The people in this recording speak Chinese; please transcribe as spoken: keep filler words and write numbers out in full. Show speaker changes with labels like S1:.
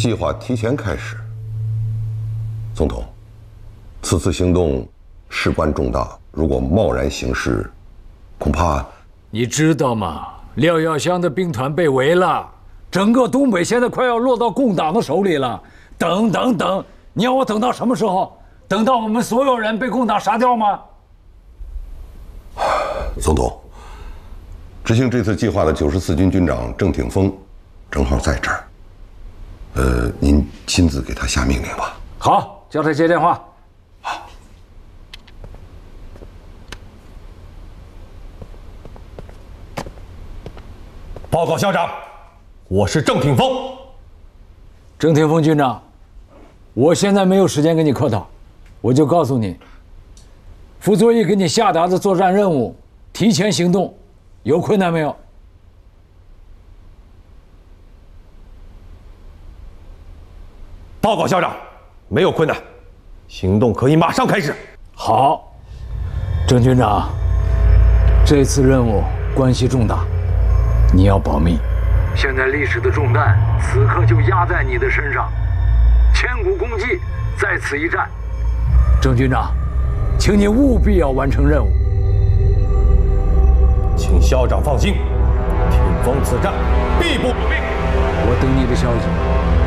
S1: 计划提前开始。总统，此次行动事关重大，如果贸然行事，恐怕……
S2: 你知道吗？廖耀湘的兵团被围了，整个东北现在快要落到共党的手里了。等等等，你要我等到什么时候？等到我们所有人被共党杀掉吗？
S1: 总统，执行这次计划的九十四军军长郑挺峰，正好在这儿。呃，您亲自给他下命令吧。
S2: 好，叫他接电话。
S1: 好。
S3: 报告校长，我是郑挺峰。
S2: 郑挺峰军长，我现在没有时间跟你客套，我就告诉你，傅作义给你下达的作战任务，提前行动，有困难没有？
S3: 报告校长，没有困难，行动可以马上开始。
S2: 好，郑军长，这次任务关系重大，你要保密。现在历史的重担此刻就压在你的身上，千古功绩在此一战。郑军长，请你务必要完成任务。
S3: 请校长放心，挺峰此战必不保密。
S2: 我等你的消息。